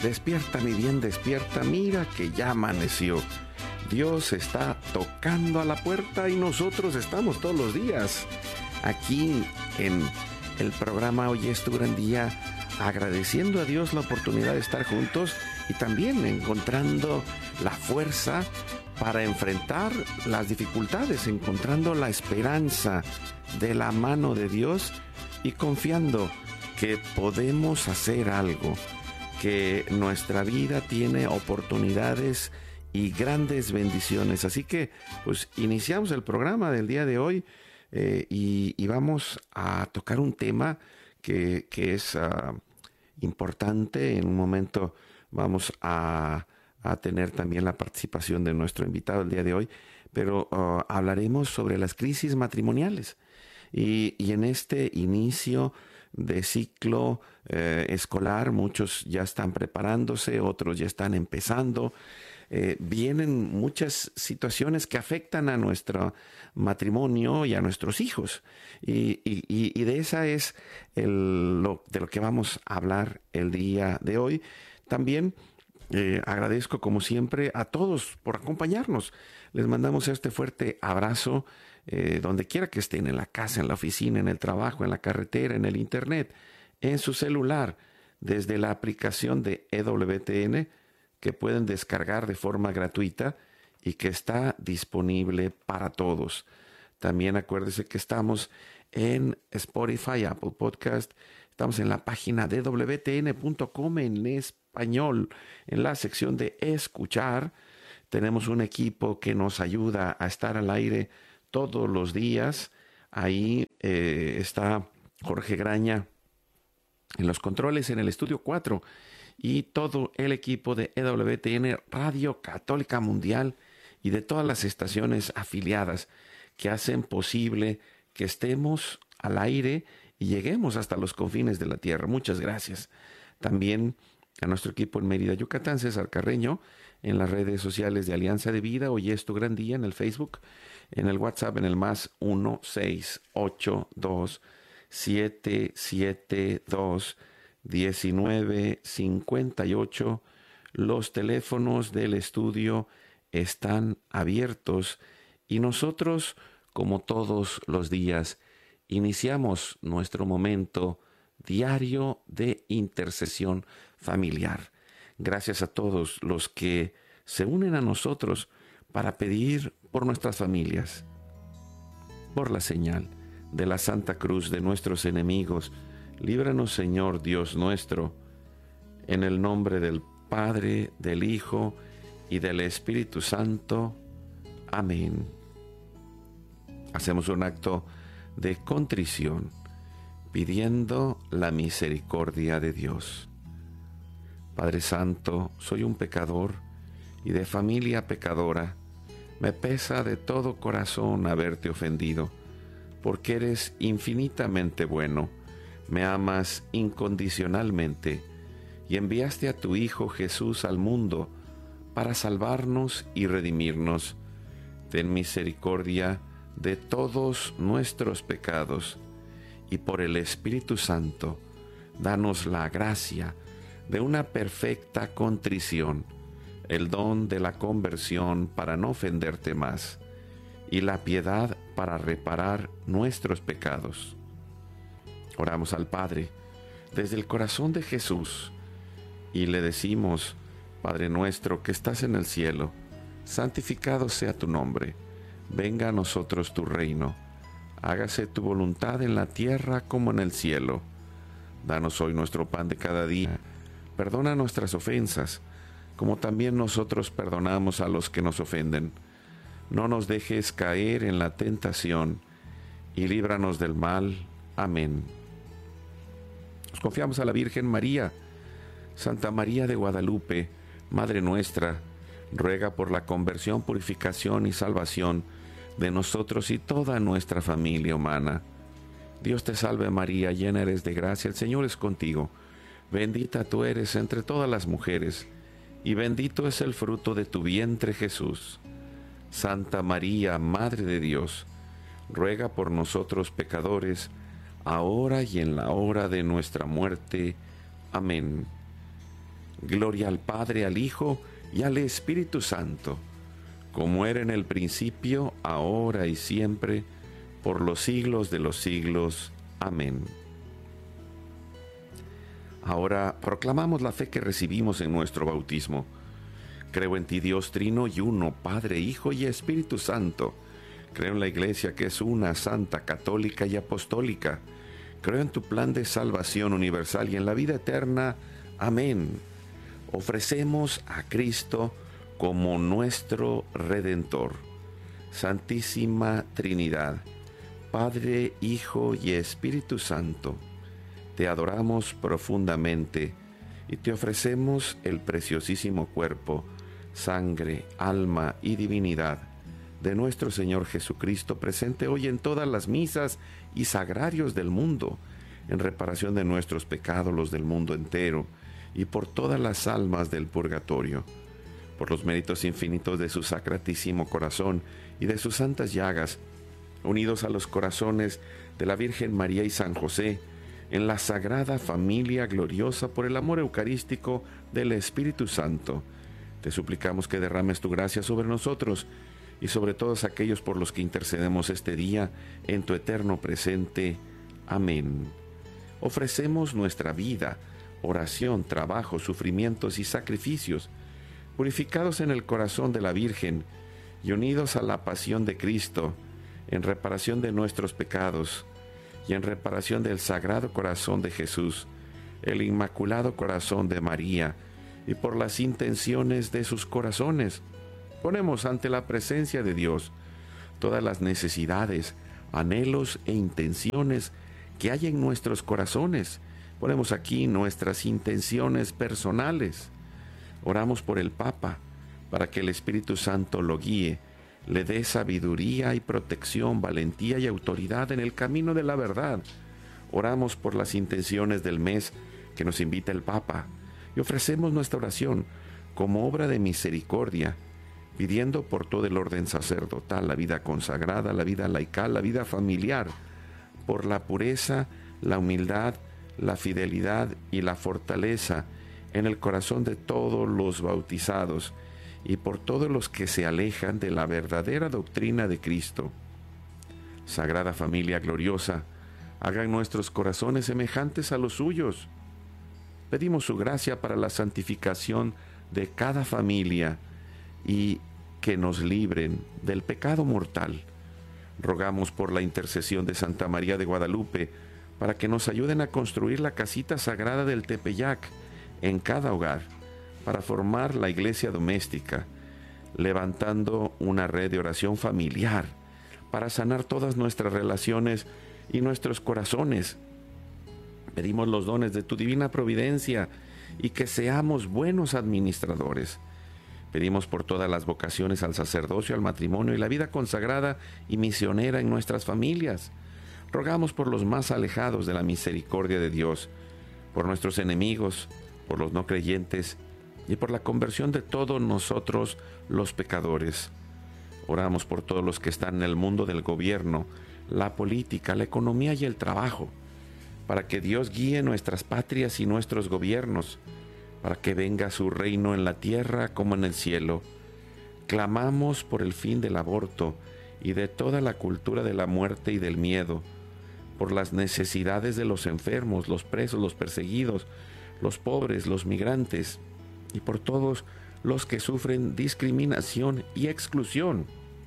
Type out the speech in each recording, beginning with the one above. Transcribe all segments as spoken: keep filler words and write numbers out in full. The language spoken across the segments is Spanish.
Despierta, mi bien, despierta, mira que ya amaneció. Dios está tocando a la puerta y nosotros estamos todos los días aquí en el programa Hoy es tu gran día, agradeciendo a Dios la oportunidad de estar juntos y también encontrando la fuerza para enfrentar las dificultades, encontrando la esperanza de la mano de Dios y confiando que podemos hacer algo, que nuestra vida tiene oportunidades y grandes bendiciones. Así que pues iniciamos el programa del día de hoy eh, y, y vamos a tocar un tema que, que es uh, importante. En un momento vamos a, a tener también la participación de nuestro invitado el día de hoy, pero uh, hablaremos sobre las crisis matrimoniales. Y, y en este inicio de ciclo eh, escolar, muchos ya están preparándose, otros ya están empezando. Eh, vienen muchas situaciones que afectan a nuestro matrimonio y a nuestros hijos. Y, y, y de esa es el, lo, de lo que vamos a hablar el día de hoy. También Eh, agradezco como siempre a todos por acompañarnos. Les mandamos este fuerte abrazo eh, donde quiera que estén, en la casa, en la oficina, en el trabajo, en la carretera, en el internet, en su celular, desde la aplicación de E W T N que pueden descargar de forma gratuita y que está disponible para todos. También acuérdense que estamos en Spotify, Apple Podcast, estamos en la página de W T N punto com en español, en la sección de escuchar. Tenemos un equipo que nos ayuda a estar al aire todos los días. Ahí eh, está Jorge Graña en los controles en el estudio cuatro y todo el equipo de E W T N Radio Católica Mundial y de todas las estaciones afiliadas que hacen posible que estemos al aire y lleguemos hasta los confines de la tierra. Muchas gracias. También a nuestro equipo en Mérida, Yucatán, César Carreño, en las redes sociales de Alianza de Vida, Hoy es tu gran día, en el Facebook, en el WhatsApp, en el más uno seis ocho dos siete siete dos uno nueve cinco ocho. Los teléfonos del estudio están abiertos y nosotros, como todos los días, iniciamos nuestro momento diario de intercesión familiar. Gracias a todos los que se unen a nosotros para pedir por nuestras familias, por la señal de la Santa Cruz de nuestros enemigos. Líbranos, Señor Dios nuestro, en el nombre del Padre, del Hijo y del Espíritu Santo. Amén. Hacemos un acto de contrición, pidiendo la misericordia de Dios. Padre Santo, soy un pecador y de familia pecadora. Me pesa de todo corazón haberte ofendido, porque eres infinitamente bueno, me amas incondicionalmente y enviaste a tu Hijo Jesús al mundo para salvarnos y redimirnos. Ten misericordia de todos nuestros pecados y por el Espíritu Santo, danos la gracia de una perfecta contrición, el don de la conversión para no ofenderte más, y la piedad para reparar nuestros pecados. Oramos al Padre desde el corazón de Jesús y le decimos: Padre nuestro que estás en el cielo, santificado sea tu nombre, venga a nosotros tu reino. Hágase tu voluntad en la tierra como en el cielo. Danos hoy nuestro pan de cada día. Perdona nuestras ofensas, como también nosotros perdonamos a los que nos ofenden. No nos dejes caer en la tentación, y líbranos del mal. Amén. Nos confiamos a la Virgen María. Santa María de Guadalupe, Madre nuestra, ruega por la conversión, purificación y salvación de nosotros y toda nuestra familia humana. Dios te salve María, llena eres de gracia, el Señor es contigo. Bendita tú eres entre todas las mujeres, y bendito es el fruto de tu vientre Jesús. Santa María, Madre de Dios, ruega por nosotros pecadores, ahora y en la hora de nuestra muerte. Amén. Gloria al Padre, al Hijo y al Espíritu Santo, como era en el principio, ahora y siempre, por los siglos de los siglos. Amén. Ahora proclamamos la fe que recibimos en nuestro bautismo. Creo en ti, Dios Trino y uno, Padre, Hijo y Espíritu Santo. Creo en la Iglesia que es una, santa, católica y apostólica. Creo en tu plan de salvación universal y en la vida eterna. Amén. Ofrecemos a Cristo como nuestro Redentor. Santísima Trinidad, Padre, Hijo y Espíritu Santo, te adoramos profundamente y te ofrecemos el preciosísimo cuerpo, sangre, alma y divinidad de nuestro Señor Jesucristo, presente hoy en todas las misas y sagrarios del mundo, en reparación de nuestros pecados, los del mundo entero, y por todas las almas del purgatorio, por los méritos infinitos de su sacratísimo corazón y de sus santas llagas, unidos a los corazones de la Virgen María y San José, en la sagrada familia gloriosa por el amor eucarístico del Espíritu Santo. Te suplicamos que derrames tu gracia sobre nosotros y sobre todos aquellos por los que intercedemos este día en tu eterno presente. Amén. Ofrecemos nuestra vida, oración, trabajo, sufrimientos y sacrificios, purificados en el corazón de la Virgen y unidos a la pasión de Cristo, en reparación de nuestros pecados y en reparación del Sagrado Corazón de Jesús, el Inmaculado Corazón de María, y por las intenciones de sus corazones. Ponemos ante la presencia de Dios todas las necesidades, anhelos e intenciones que hay en nuestros corazones. Ponemos aquí nuestras intenciones personales. Oramos por el Papa, para que el Espíritu Santo lo guíe, le dé sabiduría y protección, valentía y autoridad en el camino de la verdad. Oramos por las intenciones del mes que nos invita el Papa y ofrecemos nuestra oración como obra de misericordia, pidiendo por todo el orden sacerdotal, la vida consagrada, la vida laical, la vida familiar, por la pureza, la humildad, la fidelidad y la fortaleza en el corazón de todos los bautizados y por todos los que se alejan de la verdadera doctrina de Cristo. Sagrada Familia gloriosa, hagan nuestros corazones semejantes a los suyos. Pedimos su gracia para la santificación de cada familia y que nos libren del pecado mortal. Rogamos por la intercesión de Santa María de Guadalupe para que nos ayuden a construir la casita sagrada del Tepeyac en cada hogar, para formar la iglesia doméstica, levantando una red de oración familiar, para sanar todas nuestras relaciones y nuestros corazones. Pedimos los dones de tu divina providencia y que seamos buenos administradores. Pedimos por todas las vocaciones al sacerdocio, al matrimonio y la vida consagrada y misionera en nuestras familias. Rogamos por los más alejados de la misericordia de Dios, por nuestros enemigos, por los no creyentes y por la conversión de todos nosotros los pecadores. Oramos por todos los que están en el mundo del gobierno, la política, la economía y el trabajo, para que Dios guíe nuestras patrias y nuestros gobiernos, para que venga su reino en la tierra como en el cielo. Clamamos por el fin del aborto y de toda la cultura de la muerte y del miedo, por las necesidades de los enfermos, los presos, los perseguidos, los pobres, los migrantes, y por todos los que sufren discriminación y exclusión,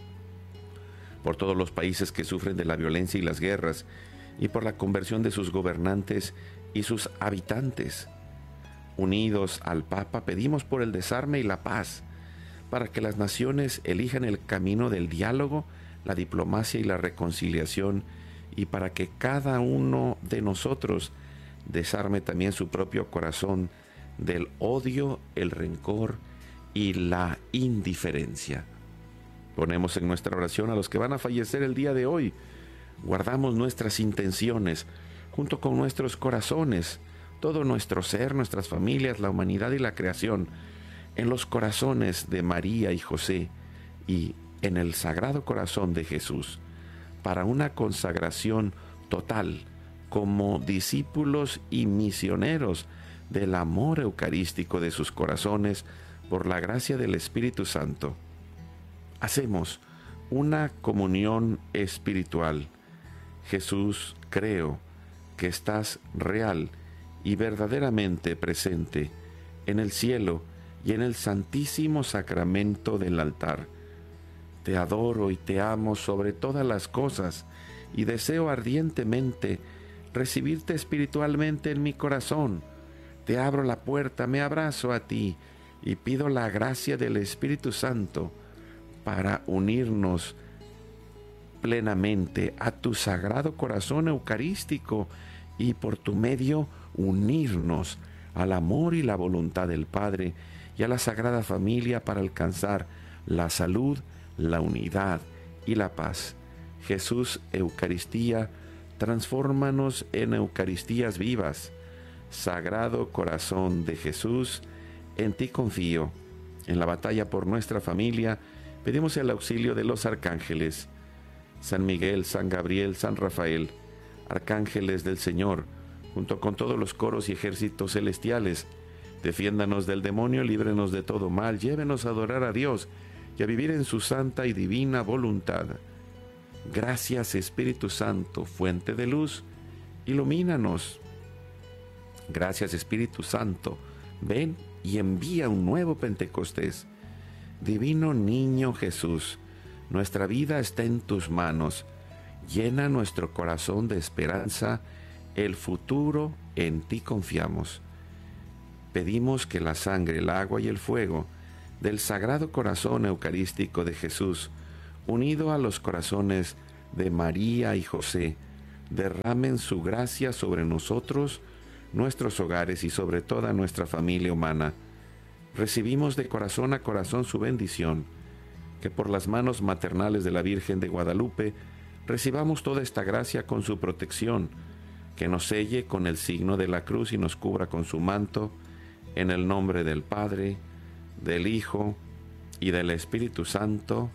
por todos los países que sufren de la violencia y las guerras, y por la conversión de sus gobernantes y sus habitantes. Unidos al Papa, pedimos por el desarme y la paz, para que las naciones elijan el camino del diálogo, la diplomacia y la reconciliación, y para que cada uno de nosotros desarme también su propio corazón del odio, el rencor y la indiferencia. Ponemos en nuestra oración a los que van a fallecer el día de hoy. Guardamos nuestras intenciones junto con nuestros corazones, todo nuestro ser, nuestras familias, la humanidad y la creación, en los corazones de María y José y en el Sagrado Corazón de Jesús, para una consagración total como discípulos y misioneros del amor eucarístico de sus corazones por la gracia del Espíritu Santo. Hacemos una comunión espiritual. Jesús, creo que estás real y verdaderamente presente en el cielo y en el santísimo sacramento del altar. Te adoro y te amo sobre todas las cosas y deseo ardientemente recibirte espiritualmente en mi corazón. Te abro la puerta, me abrazo a ti y pido la gracia del Espíritu Santo para unirnos plenamente a tu sagrado corazón eucarístico y por tu medio unirnos al amor y la voluntad del Padre y a la Sagrada Familia para alcanzar la salud, la unidad y la paz. Jesús, Eucaristía, transfórmanos en Eucaristías vivas. Sagrado Corazón de Jesús, en ti confío. En la batalla por nuestra familia, pedimos el auxilio de los arcángeles. San Miguel, San Gabriel, San Rafael, arcángeles del Señor, junto con todos los coros y ejércitos celestiales, defiéndanos del demonio, líbrenos de todo mal, llévenos a adorar a Dios y a vivir en su santa y divina voluntad. Gracias, Espíritu Santo, fuente de luz, ilumínanos. Gracias, Espíritu Santo, ven y envía un nuevo Pentecostés. Divino Niño Jesús, nuestra vida está en tus manos. Llena nuestro corazón de esperanza, el futuro en ti confiamos. Pedimos que la sangre, el agua y el fuego del Sagrado Corazón Eucarístico de Jesús, unido a los corazones de María y José, derramen su gracia sobre nosotros, nuestros hogares y sobre toda nuestra familia humana. Recibimos de corazón a corazón su bendición, que por las manos maternales de la Virgen de Guadalupe recibamos toda esta gracia con su protección, que nos selle con el signo de la cruz y nos cubra con su manto, en el nombre del Padre, del Hijo y del Espíritu Santo.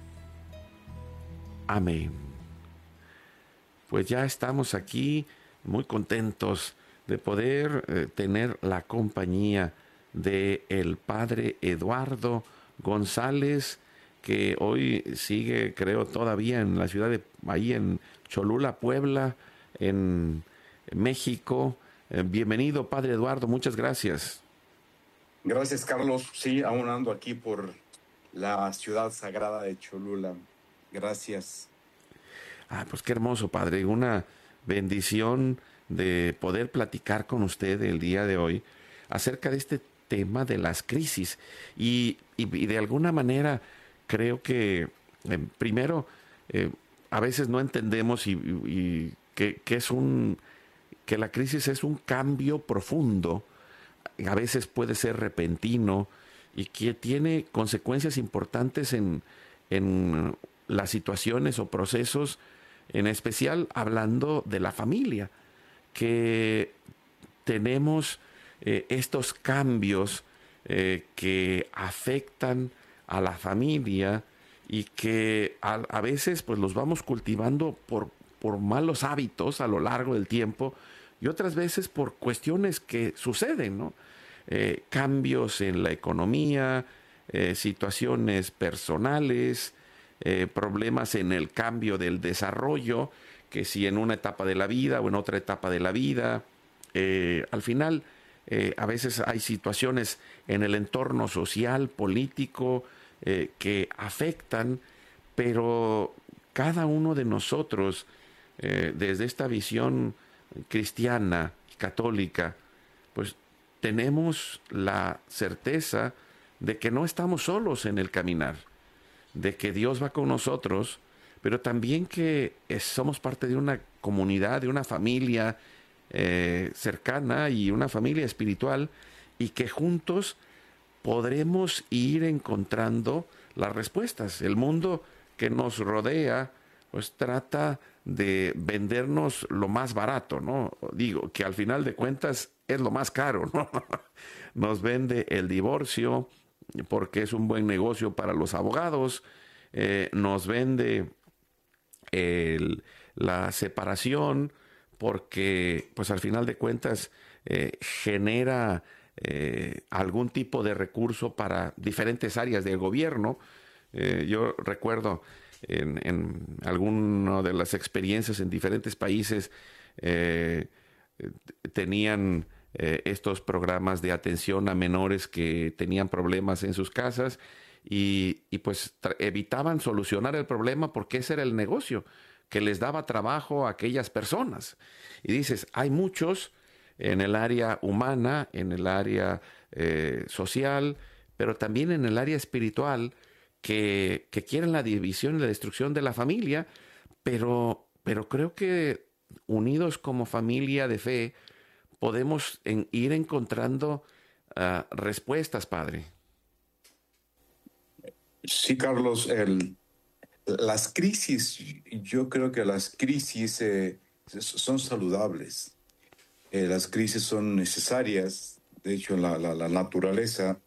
Amén. Pues ya estamos aquí muy contentos de poder eh, tener la compañía de el Padre Eduardo González, que hoy sigue, creo, todavía en la ciudad de, ahí en Cholula, Puebla, en México. Eh, bienvenido, Padre Eduardo, muchas gracias. Gracias, Carlos. Sí, aún ando aquí por la ciudad sagrada de Cholula. Gracias. Ah, pues qué hermoso, Padre. Una bendición de poder platicar con usted el día de hoy acerca de este tema de las crisis. Y, y, y de alguna manera creo que, eh, primero, eh, a veces no entendemos y, y que, que es un que la crisis es un cambio profundo. A veces puede ser repentino y que tiene consecuencias importantes en, en las situaciones o procesos, en especial hablando de la familia, que tenemos eh, estos cambios eh, que afectan a la familia y que a, a veces pues los vamos cultivando por, por malos hábitos a lo largo del tiempo y otras veces por cuestiones que suceden, ¿no? Eh, cambios en la economía, eh, situaciones personales, eh, problemas en el cambio del desarrollo, que si en una etapa de la vida o en otra etapa de la vida, eh, al final eh, a veces hay situaciones en el entorno social, político, eh, que afectan, pero cada uno de nosotros, eh, desde esta visión cristiana y católica, pues tenemos la certeza de que no estamos solos en el caminar, de que Dios va con nosotros, pero también que es, somos parte de una comunidad, de una familia eh, cercana y una familia espiritual, y que juntos podremos ir encontrando las respuestas. El mundo que nos rodea pues trata de vendernos lo más barato, ¿no? Digo, que al final de cuentas es lo más caro, ¿no? Nos vende el divorcio porque es un buen negocio para los abogados, eh, nos vende el, la separación porque, pues al final de cuentas, eh, genera eh, algún tipo de recurso para diferentes áreas del gobierno. Eh, yo recuerdo en, en alguna de las experiencias en diferentes países, eh, tenían eh, estos programas de atención a menores que tenían problemas en sus casas y, y pues evitaban solucionar el problema porque ese era el negocio, que les daba trabajo a aquellas personas. Y dices, hay muchos en el área humana, en el área eh, social, pero también en el área espiritual, que, que quieren la división y la destrucción de la familia, pero, pero creo que unidos como familia de fe, podemos en, ir encontrando uh, respuestas, Padre. Sí, Carlos, el, las crisis, yo creo que las crisis eh, son saludables. Eh, las crisis son necesarias. De hecho, la, la, la naturaleza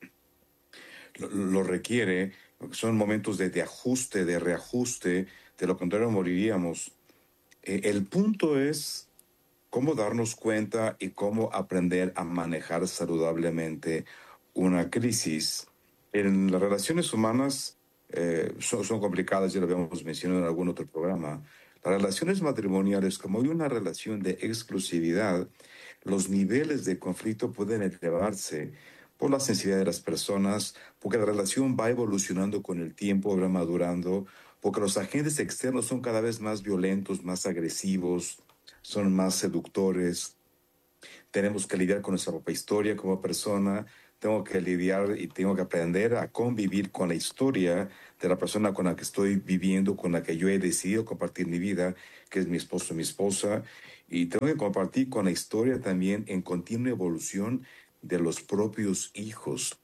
lo, lo requiere. Son momentos de, de ajuste, de reajuste. De lo contrario, moriríamos. Eh, el punto es cómo darnos cuenta y cómo aprender a manejar saludablemente una crisis. En las relaciones humanas eh, son, son complicadas, ya lo habíamos mencionado en algún otro programa. Las relaciones matrimoniales, como hay una relación de exclusividad, los niveles de conflicto pueden elevarse por la sensibilidad de las personas, porque la relación va evolucionando con el tiempo, va madurando, porque los agentes externos son cada vez más violentos, más agresivos, son más seductores. Tenemos que lidiar con nuestra propia historia como persona. Tengo que lidiar y tengo que aprender a convivir con la historia de la persona con la que estoy viviendo, con la que yo he decidido compartir mi vida, que es mi esposo, mi esposa. Y tengo que compartir con la historia también en continua evolución de los propios hijos.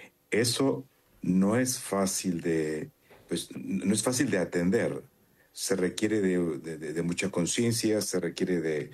Eso no es fácil de, pues, no es fácil de atender. Se requiere de, de, de mucha conciencia, se requiere de,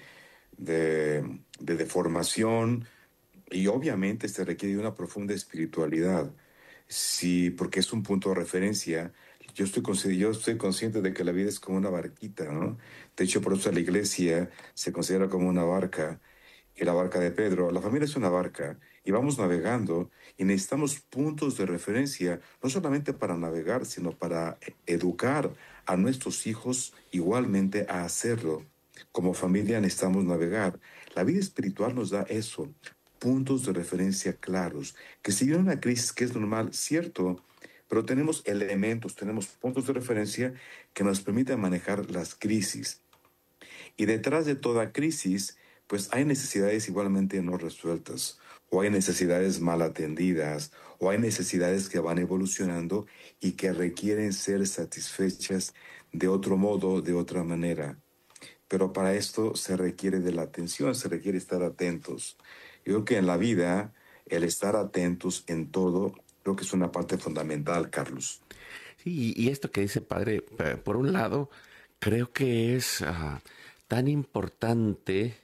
de, de, de formación y obviamente se requiere de una profunda espiritualidad. Sí, porque es un punto de referencia. Yo estoy, yo estoy consciente de que la vida es como una barquita, ¿no? De hecho, por eso la iglesia se considera como una barca. Y la barca de Pedro, la familia es una barca y vamos navegando y necesitamos puntos de referencia, no solamente para navegar, sino para educar a nuestros hijos igualmente a hacerlo. Como familia necesitamos navegar. La vida espiritual nos da eso, puntos de referencia claros, que si viene una crisis que es normal, cierto, pero tenemos elementos, tenemos puntos de referencia que nos permiten manejar las crisis. Y detrás de toda crisis, pues hay necesidades igualmente no resueltas, o hay necesidades mal atendidas, o hay necesidades que van evolucionando y que requieren ser satisfechas de otro modo, de otra manera. Pero para esto se requiere de la atención, se requiere estar atentos. Yo creo que en la vida, el estar atentos en todo, creo que es una parte fundamental, Carlos. Sí, y esto que dice Padre, por un lado, creo que es uh, tan importante.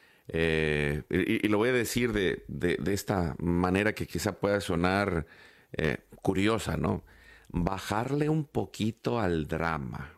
Eh, y, y lo voy a decir de, de, de esta manera que quizá pueda sonar eh, curiosa, ¿no? Bajarle un poquito al drama,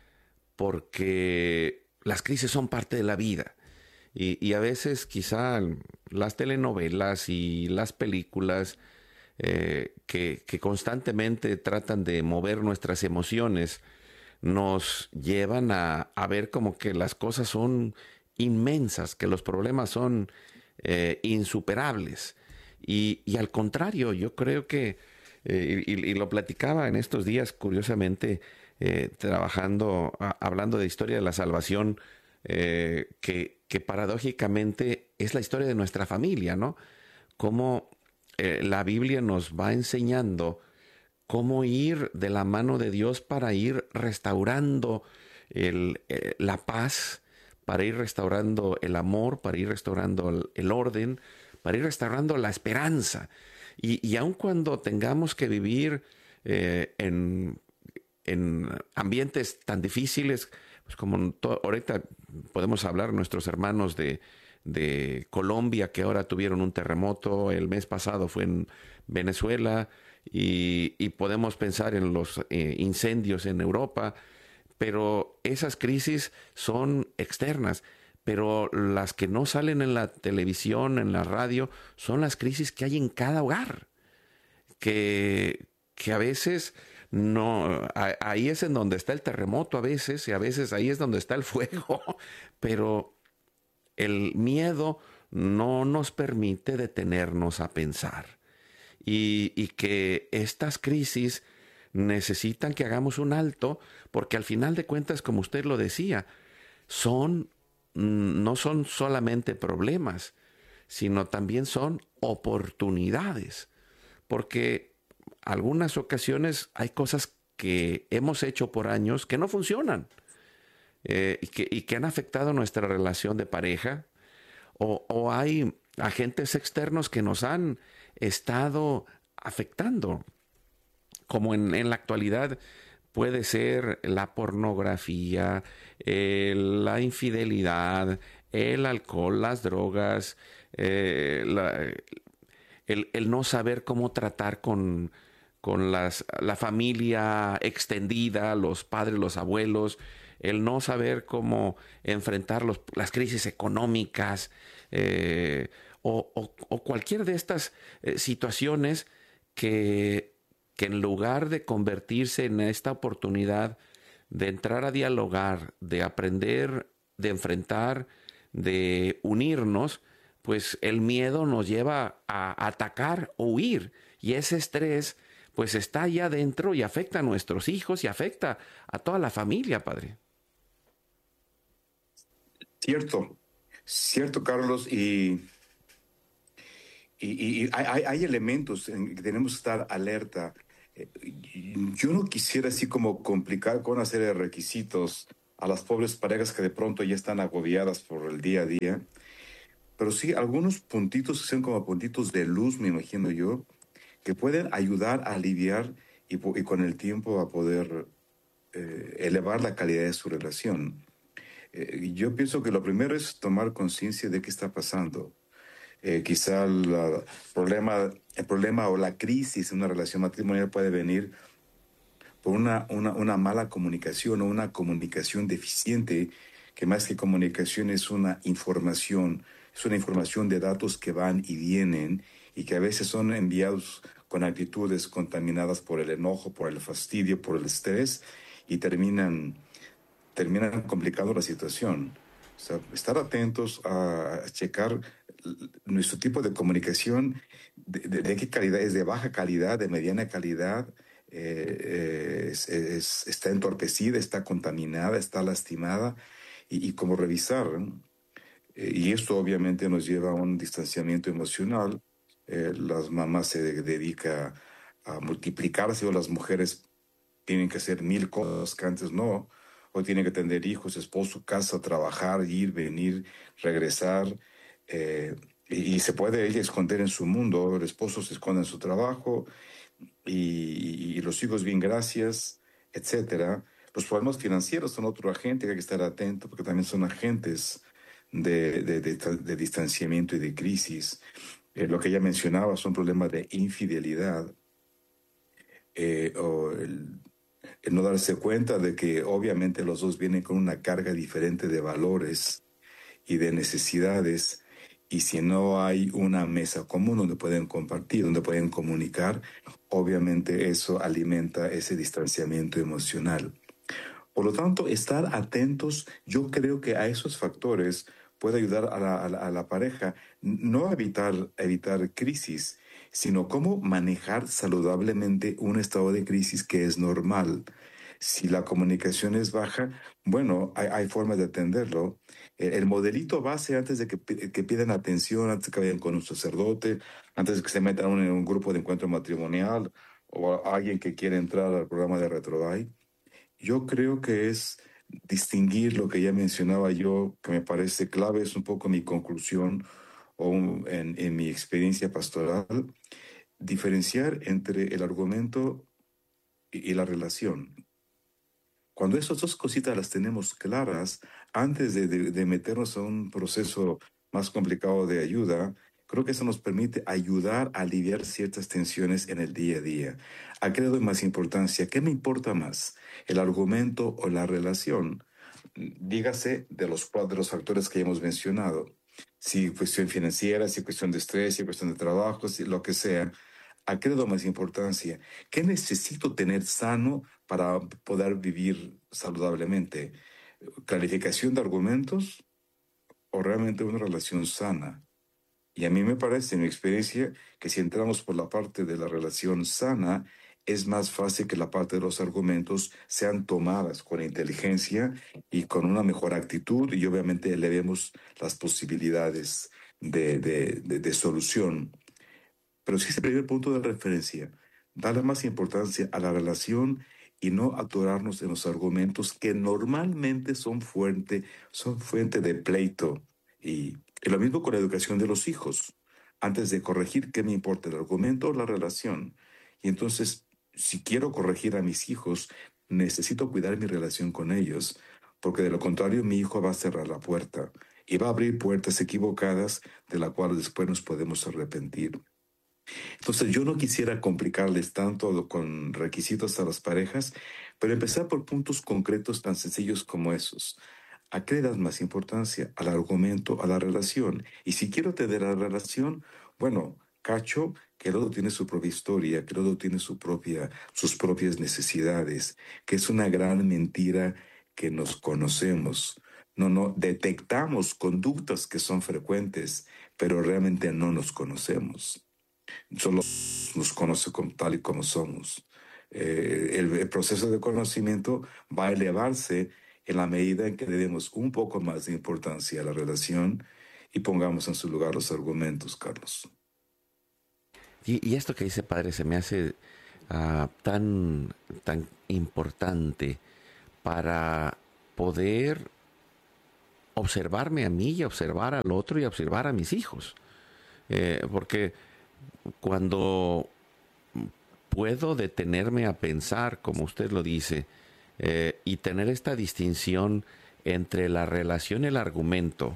porque las crisis son parte de la vida. Y, y a veces quizá las telenovelas y las películas eh, que, que constantemente tratan de mover nuestras emociones nos llevan a, a ver como que las cosas son inmensas, que los problemas son eh, insuperables. Y, y al contrario, yo creo que, eh, y, y lo platicaba en estos días, curiosamente, eh, trabajando, a, hablando de historia de la salvación, eh, que, que paradójicamente es la historia de nuestra familia, ¿no? Cómo eh, la Biblia nos va enseñando cómo ir de la mano de Dios para ir restaurando el, eh, la paz, para ir restaurando el amor, para ir restaurando el, el orden, para ir restaurando la esperanza. Y, y aun cuando tengamos que vivir eh, en, en ambientes tan difíciles, pues como to, ahorita podemos hablar nuestros hermanos de, de Colombia, que ahora tuvieron un terremoto, el mes pasado fue en Venezuela, y, y podemos pensar en los eh, incendios en Europa, pero esas crisis son externas, pero las que no salen en la televisión, en la radio, son las crisis que hay en cada hogar, que, que a veces no, a- ahí es en donde está el terremoto a veces, y a veces ahí es donde está el fuego, pero el miedo no nos permite detenernos a pensar. Y, y que estas crisis necesitan que hagamos un alto, porque al final de cuentas, como usted lo decía, son, mm, no son solamente problemas, sino también son oportunidades, porque algunas ocasiones hay cosas que hemos hecho por años que no funcionan, eh, y, que, y que han afectado nuestra relación de pareja, o, o hay agentes externos que nos han estado afectando, como en, en la actualidad puede ser la pornografía, eh, la infidelidad, el alcohol, las drogas, eh, la- el, el no saber cómo tratar con, con las, la familia extendida, los padres, los abuelos, el no saber cómo enfrentar los- las crisis económicas, eh, o, o- o cualquier de estas eh, situaciones que, que en lugar de convertirse en esta oportunidad de entrar a dialogar, de aprender, de enfrentar, de unirnos, pues el miedo nos lleva a atacar o huir. Y ese estrés, pues está allá adentro y afecta a nuestros hijos y afecta a toda la familia, padre. Cierto, cierto, Carlos, y, y, y- y hay, hay- hay elementos en que tenemos que estar alerta. Eh, Yo no quisiera así como complicar con una serie de requisitos a las pobres parejas que de pronto ya están agobiadas por el día a día, pero sí algunos puntitos que son como puntitos de luz, me imagino yo, que pueden ayudar a aliviar y, po- y con el tiempo a poder eh, elevar la calidad de su relación. Eh, yo pienso que lo primero es tomar conciencia de qué está pasando. Eh, quizá la problema, el problema o la crisis en una relación matrimonial puede venir por una, una, una mala comunicación o una comunicación deficiente, que más que comunicación es una información, es una información de datos que van y vienen y que a veces son enviados con actitudes contaminadas por el enojo, por el fastidio, por el estrés y terminan terminan complicando la situación. O sea, estar atentos a checar nuestro tipo de comunicación, de, de- de qué calidad, es de baja calidad, de mediana calidad, eh, eh, es- es- está entorpecida, está contaminada, está lastimada, y, y cómo revisar, ¿no? Eh, y esto obviamente nos lleva a un distanciamiento emocional. Eh, las mamás se de- dedican a multiplicarse, o las mujeres tienen que hacer mil cosas que antes no, o tienen que tener hijos, esposo, casa, trabajar, ir, venir, regresar, eh, y, y se puede ella esconder en su mundo, el esposo se esconde en su trabajo, y, y los hijos bien gracias, etcétera. Los problemas financieros son otro agente que hay que estar atento, porque también son agentes de, de, de, de distanciamiento y de crisis. Eh, lo que ella mencionaba son problemas de infidelidad, eh, o el, el no darse cuenta de que obviamente los dos vienen con una carga diferente de valores y de necesidades, y si no hay una mesa común donde pueden compartir, donde pueden comunicar, obviamente eso alimenta ese distanciamiento emocional. Por lo tanto, estar atentos, yo creo que a esos factores puede ayudar a la, a la, a la pareja, no a evitar, a evitar crisis, sino cómo manejar saludablemente un estado de crisis que es normal. Si la comunicación es baja, bueno, hay, hay formas de atenderlo. El, el modelito base, antes de que, pi- que pidan atención, antes de que vayan con un sacerdote, antes de que se metan en un grupo de encuentro matrimonial, o a alguien que quiere entrar al programa de RetroDai, yo creo que es distinguir lo que ya mencionaba yo, que me parece clave, es un poco mi conclusión o un- en, en mi experiencia pastoral, diferenciar entre el argumento y, y la relación. Cuando esas dos cositas las tenemos claras, antes de, de- de meternos a un proceso más complicado de ayuda, creo que eso nos permite ayudar a aliviar ciertas tensiones en el día a día. ¿A qué le doy más importancia? ¿Qué me importa más? ¿El argumento o la relación? dígase de los, de los factores que hemos mencionado. Si cuestión financiera, si cuestión de estrés, si cuestión de trabajo, si lo que sea, ¿a qué le doy más importancia? ¿Qué necesito tener sano para poder vivir saludablemente? ¿Clarificación de argumentos o realmente una relación sana? Y a mí me parece, en mi experiencia, que si entramos por la parte de la relación sana, es más fácil que la parte de los argumentos sean tomadas con inteligencia y con una mejor actitud, y obviamente elevemos las posibilidades de, de, de, de solución. Pero sí, ese primer punto de referencia, darle más importancia a la relación y no atorarnos en los argumentos que normalmente son fuente, son fuente de pleito. Y, y lo mismo con la educación de los hijos. Antes de corregir, ¿qué me importa, el argumento o la relación? Y entonces, si quiero corregir a mis hijos, necesito cuidar mi relación con ellos, porque de lo contrario mi hijo va a cerrar la puerta y va a abrir puertas equivocadas de las cuales después nos podemos arrepentir. Entonces yo no quisiera complicarles tanto con requisitos a las parejas, pero empezar por puntos concretos tan sencillos como esos. ¿A qué le das más importancia? Al argumento, a la relación. Y si quiero tener la relación, bueno, cacho que el otro tiene su propia historia, que el otro tiene su propia, sus propias necesidades, que es una gran mentira que nos conocemos. No, no, detectamos conductas que son frecuentes, pero realmente no nos conocemos. Solo nos conoce como, tal y como somos. Eh, el, el proceso de conocimiento va a elevarse en la medida en que le demos un poco más de importancia a la relación y pongamos en su lugar los argumentos, Carlos. Y, y esto que dice padre se me hace uh, tan, tan importante para poder observarme a mí y observar al otro y observar a mis hijos. Eh, porque cuando puedo detenerme a pensar, como usted lo dice, eh, y tener esta distinción entre la relación y el argumento,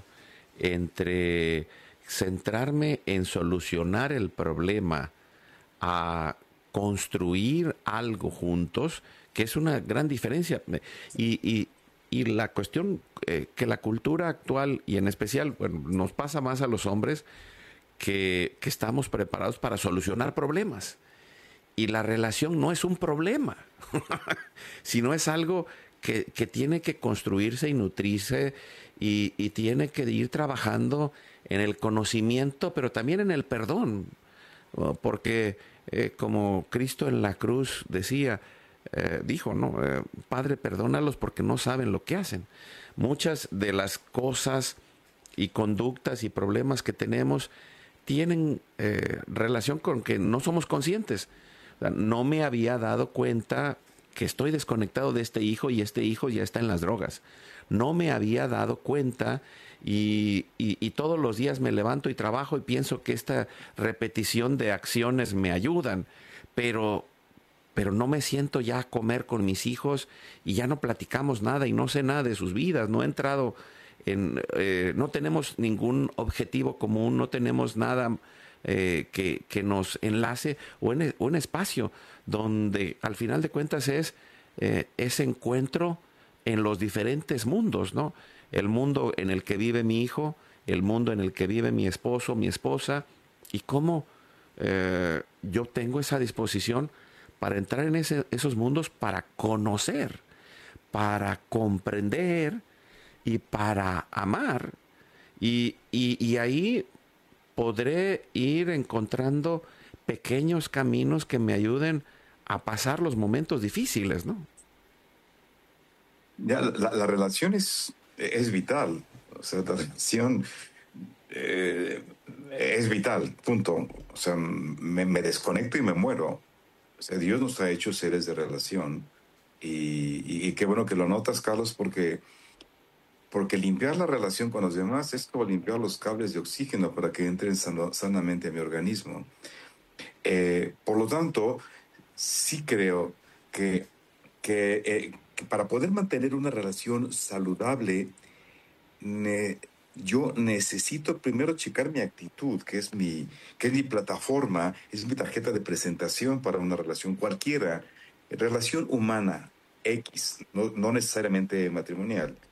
entre centrarme en solucionar el problema a construir algo juntos, que es una gran diferencia. Y, y, y la cuestión eh, que la cultura actual, y en especial, bueno, nos pasa más a los hombres, que, que estamos preparados para solucionar problemas. Y la relación no es un problema, sino es algo que, que tiene que construirse y nutrirse y, y tiene que ir trabajando en el conocimiento, pero también en el perdón. Porque eh, como Cristo en la cruz decía, eh, dijo, ¿no? Eh, Padre, perdónalos porque no saben lo que hacen. Muchas de las cosas y conductas y problemas que tenemos tienen eh, relación con que no somos conscientes. O sea, no me había dado cuenta que estoy desconectado de este hijo y este hijo ya está en las drogas. No me había dado cuenta y, y, y todos los días me levanto y trabajo y pienso que esta repetición de acciones me ayudan, pero, pero no me siento ya a comer con mis hijos y ya no platicamos nada y no sé nada de sus vidas. No he entrado en, eh, no tenemos ningún objetivo común, no tenemos nada eh, que, que nos enlace o en un espacio donde al final de cuentas es eh, ese encuentro en los diferentes mundos, ¿no? El mundo en el que vive mi hijo, el mundo en el que vive mi esposo, mi esposa, y cómo eh, yo tengo esa disposición para entrar en ese, esos mundos, para conocer, para comprender y para amar. Y, y, y ahí podré ir encontrando pequeños caminos que me ayuden a pasar los momentos difíciles, ¿no? Ya, la, la relación es, es vital. O sea, la relación eh, es vital, punto. O sea, me, me desconecto y me muero. O sea, Dios nos ha hecho seres de relación. Y, y, y qué bueno que lo notas, Carlos, porque, porque limpiar la relación con los demás es como limpiar los cables de oxígeno para que entren sano, sanamente a mi organismo. Eh, por lo tanto, sí creo que, que, eh, que para poder mantener una relación saludable, ne, yo necesito primero checar mi actitud, que es mi, que es mi plataforma, es mi tarjeta de presentación para una relación cualquiera, relación humana, X, no, no necesariamente matrimonial.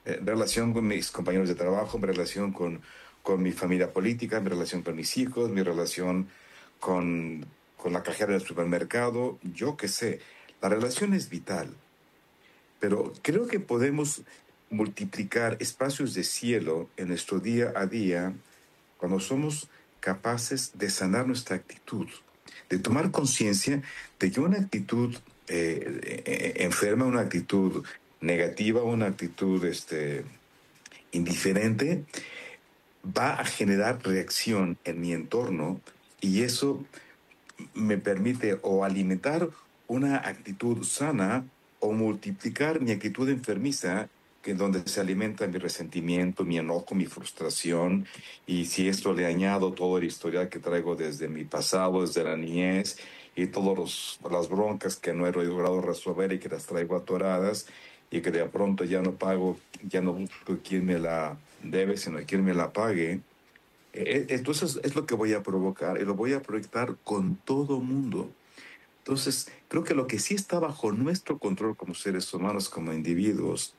eh, relación con mis compañeros de trabajo, mi relación con, con mi familia política, mi relación con mis hijos, mi relación con, con la cajera del supermercado, yo qué sé. La relación es vital, pero creo que podemos multiplicar espacios de cielo en nuestro día a día cuando somos capaces de sanar nuestra actitud, de tomar conciencia de que una actitud eh, eh, enferma, una actitud negativa, una actitud este, indiferente, va a generar reacción en mi entorno y eso me permite o alimentar una actitud sana o multiplicar mi actitud enfermiza, que es donde se alimenta mi resentimiento, mi enojo, mi frustración. Y si esto le añado todo el historial que traigo desde mi pasado, desde la niñez, y todas las broncas que no he logrado resolver y que las traigo atoradas, y que de pronto ya no pago, ya no busco quién me la debe, sino quién me la pague. Eh, Entonces es lo que voy a provocar y lo voy a proyectar con todo mundo. Entonces, creo que lo que sí está bajo nuestro control como seres humanos, como individuos,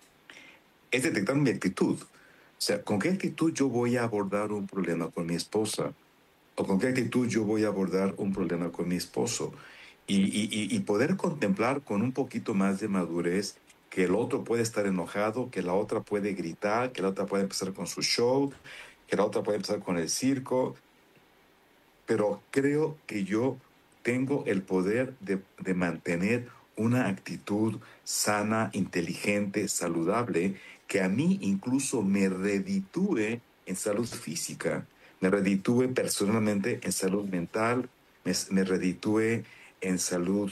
es detectar mi actitud. O sea, ¿con qué actitud yo voy a abordar un problema con mi esposa? ¿O con qué actitud yo voy a abordar un problema con mi esposo? Y, y, y y poder contemplar con un poquito más de madurez que el otro puede estar enojado, que la otra puede gritar, que la otra puede empezar con su show, que la otra puede empezar con el circo, pero creo que yo tengo el poder de, de mantener una actitud sana, inteligente, saludable, que a mí incluso me reditúe en salud física, me reditúe personalmente en salud mental, me, me reditúe en salud,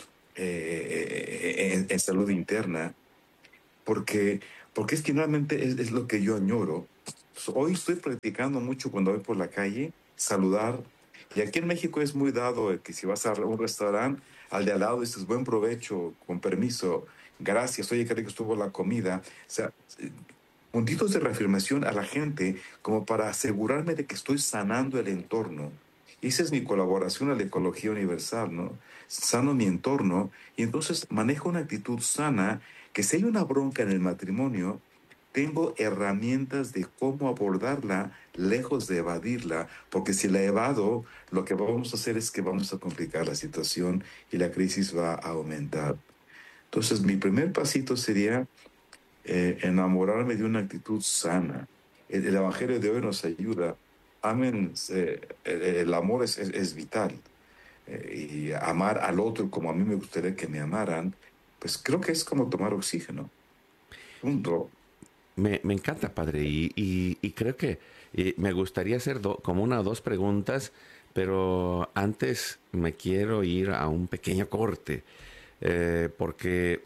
eh, en, en salud interna, porque, porque es que normalmente es, es lo que yo añoro. Hoy estoy practicando mucho cuando voy por la calle, saludar. Y aquí en México es muy dado el que si vas a un restaurante, al de al lado dices buen provecho, con permiso, gracias, oye, qué rico estuvo la comida. O sea, eh, puntitos de reafirmación a la gente como para asegurarme de que estoy sanando el entorno. Y esa es mi colaboración a la ecología universal, ¿no? Sano mi entorno y entonces manejo una actitud sana que si hay una bronca en el matrimonio, tengo herramientas de cómo abordarla lejos de evadirla, porque si la evado, lo que vamos a hacer es que vamos a complicar la situación y la crisis va a aumentar. Entonces, mi primer pasito sería eh, enamorarme de una actitud sana. El, el Evangelio de hoy nos ayuda. Amen, eh, el, el amor es, es, es vital. Eh, y amar al otro como a mí me gustaría que me amaran, pues creo que es como tomar oxígeno. Punto. Me, me encanta, padre, y, y- y creo que eh, me gustaría hacer do- como una o dos preguntas, pero antes me quiero ir a un pequeño corte, eh, porque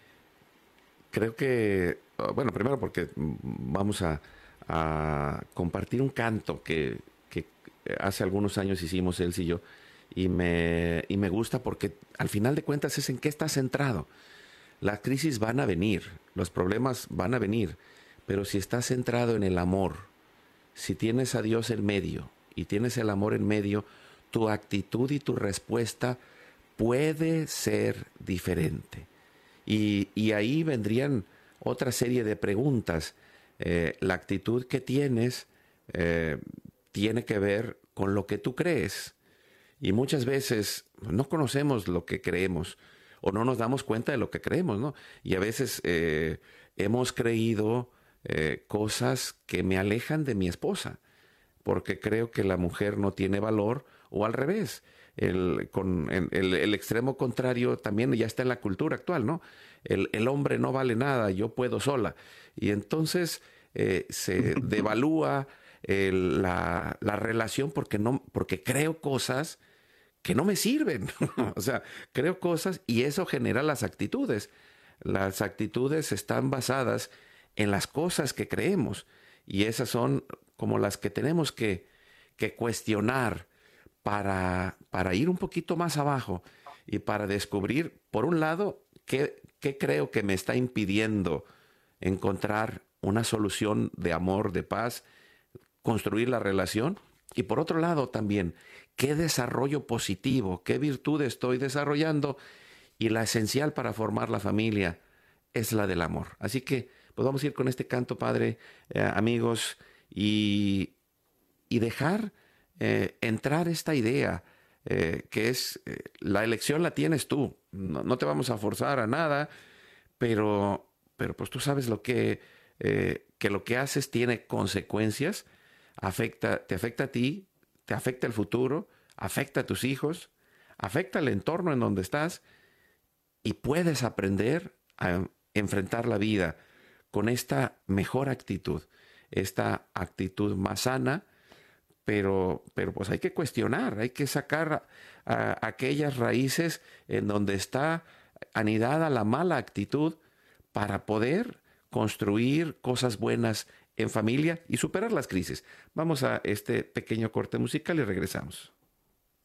creo que, ah, bueno, primero porque mm, vamos a, a compartir un canto que, que hace algunos años hicimos él y yo, y me, y me gusta porque al final de cuentas es en qué está centrado. Las crisis van a venir, los problemas van a venir, pero si estás centrado en el amor, si tienes a Dios en medio y tienes el amor en medio, tu actitud y tu respuesta puede ser diferente. Y, y ahí vendrían otra serie de preguntas. Eh, la actitud que tienes eh, tiene que ver con lo que tú crees. Y muchas veces no conocemos lo que creemos o no nos damos cuenta de lo que creemos, ¿no? Y a veces eh, hemos creído eh, cosas que me alejan de mi esposa, porque creo que la mujer no tiene valor, o al revés. El, con, el, el- el extremo contrario también ya está en la cultura actual, ¿no? El, el hombre no vale nada, yo puedo sola. Y entonces eh, se devalúa el- la, la relación porque, no, porque creo cosas que no me sirven. O sea, creo cosas y eso genera las actitudes. Las actitudes están basadas en las cosas que creemos y esas son como las que tenemos que, que cuestionar para, para ir un poquito más abajo y para descubrir, por un lado, qué, qué creo que me está impidiendo encontrar una solución de amor, de paz, construir la relación. Y por otro lado también, qué desarrollo positivo, qué virtud estoy desarrollando. Y la esencial para formar la familia es la del amor. Así que Pues vamos a ir con este canto, Padre, eh, amigos, y, y dejar eh, entrar esta idea, eh, que es, eh, la elección la tienes tú. No, no te vamos a forzar a nada, pero, pero pues tú sabes lo que, eh, que lo que haces tiene consecuencias, afecta, te afecta a ti, te afecta el futuro, afecta a tus hijos, afecta el entorno en donde estás, y puedes aprender a enfrentar la vida con esta mejor actitud, esta actitud más sana, pero, pero pues hay que cuestionar, hay que sacar a, a aquellas raíces en donde está anidada la mala actitud para poder construir cosas buenas en familia y superar las crisis. Vamos a este pequeño corte musical y regresamos.